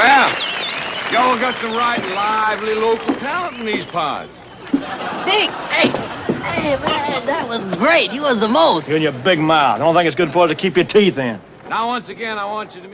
Well, y'all got some right lively local talent in these pods. Dick, hey, man, that was great. You was the most. You and your big mouth. I don't think it's good for us to keep your teeth in. Now, once again, I want you to meet